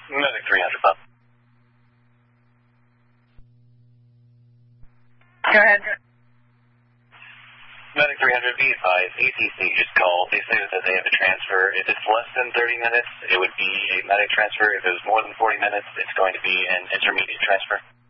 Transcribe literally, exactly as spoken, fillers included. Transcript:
Medic three hundred, Bob. Go ahead. Medic three hundred, be advised, A T C just called. They say that they have a transfer. If it's less than thirty minutes, it would be a medic transfer. If it was more than forty minutes, it's going to be an intermediate transfer.